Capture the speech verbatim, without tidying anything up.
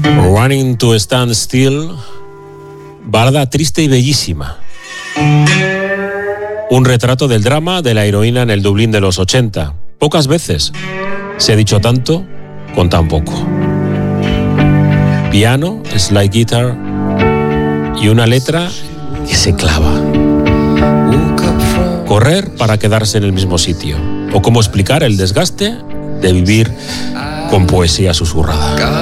Running to Stand Still, balada triste y bellísima. Un retrato del drama de la heroína en el Dublín de los ochenta. Pocas veces se ha dicho tanto con tan poco. Piano, slide guitar y una letra que se clava. Correr para quedarse en el mismo sitio. O cómo explicar el desgaste de vivir con poesía susurrada.